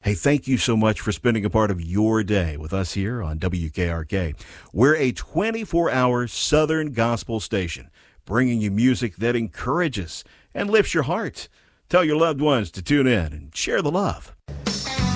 Hey, thank you so much for spending a part of your day with us here on WKRK. We're a 24-hour Southern gospel station, bringing you music that encourages and lifts your heart. Tell your loved ones to tune in and share the love.